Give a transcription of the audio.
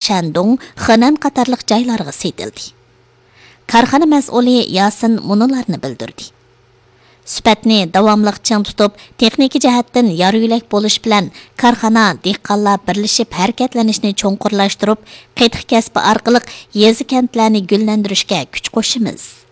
Şandong, Henan qatarlıq joylarga setildi. Karxana mas'uli Yasin munularni bildirdi. Sifatni davomliq ching tutib, texnik jihatdan yariylik bo'lish bilan korxona dehqonlar birlashib harakatlanishni cho'nqurlashtirib, qetiq kasbi orqali yezi kentlarni gullantirishga kuch qo'shimiz.